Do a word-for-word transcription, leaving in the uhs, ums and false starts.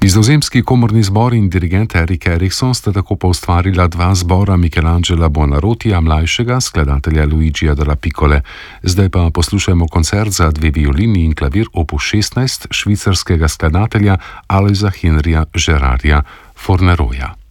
Nizozemski komorni zbor in dirigent Erik Erikson sta tako pa ustvarila dva zbora Michelangela Buonarrotija mlajšega, skladatelja Luigija della Piccole. Zdaj pa poslušajmo koncert za dve violini in klavir opus šestnajst švicarskega skladatelja Alojza Henrija Gerarja Forneroja.